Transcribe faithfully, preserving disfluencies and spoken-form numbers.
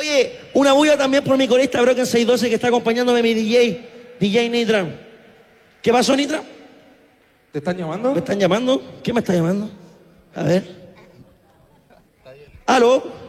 Oye, una bulla también por mi corista Broken seiscientos doce que está acompañándome mi D J, D J Nitram. ¿Qué pasó, Nitram? ¿Te están llamando? ¿Me están llamando? ¿Quién me está llamando? A ver. ¿Aló?